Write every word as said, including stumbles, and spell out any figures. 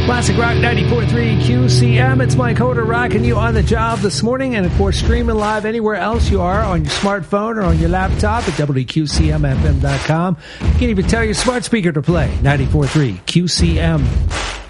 Classic Rock ninety-four point three Q C M. It's Mike Hoder rocking you on the job this morning, and of course streaming live anywhere else you are on your smartphone or on your laptop at W Q C M F M dot com. You can even tell your smart speaker to play ninety-four point three Q C M.